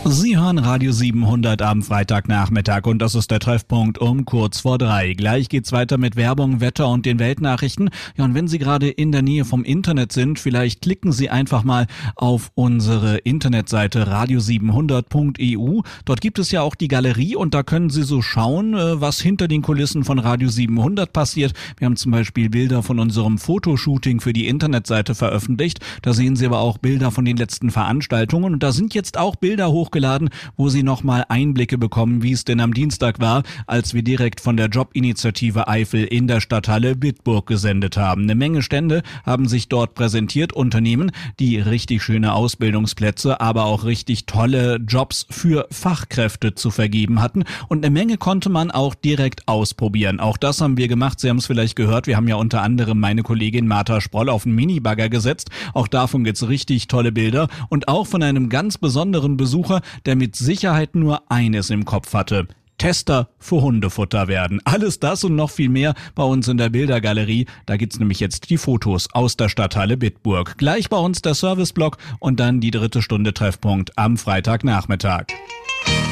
Sie hören Radio 700 am Freitagnachmittag und das ist der Treffpunkt um kurz vor 3. Gleich geht's weiter mit Werbung, Wetter und den Weltnachrichten. Ja, und wenn Sie gerade in der Nähe vom Internet sind, vielleicht klicken Sie einfach mal auf unsere Internetseite radio700.eu. Dort gibt es ja auch die Galerie und da können Sie so schauen, was hinter den Kulissen von Radio 700 passiert. Wir haben zum Beispiel Bilder von unserem Fotoshooting für die Internetseite veröffentlicht. Da sehen Sie aber auch Bilder von den letzten Veranstaltungen und da sind jetzt auch Bilder hochgeladen, wo Sie nochmal Einblicke bekommen, wie es denn am Dienstag war, als wir direkt von der Jobinitiative Eifel in der Stadthalle Bitburg gesendet haben. Eine Menge Stände haben sich dort präsentiert, Unternehmen, die richtig schöne Ausbildungsplätze, aber auch richtig tolle Jobs für Fachkräfte zu vergeben hatten und eine Menge konnte man auch direkt ausprobieren. Auch das haben wir gemacht, Sie haben es vielleicht gehört, wir haben ja unter anderem meine Kollegin Martha Sproll auf einen Minibagger gesetzt, auch davon gibt's richtig tolle Bilder und auch von einem ganz besonderen Besucher, der mit Sicherheit nur eines im Kopf hatte: Tester für Hundefutter werden. Alles das und noch viel mehr bei uns in der Bildergalerie. Da gibt's nämlich jetzt die Fotos aus der Stadthalle Bitburg. Gleich bei uns der Serviceblock und dann die 3. Stunde Treffpunkt am Freitagnachmittag.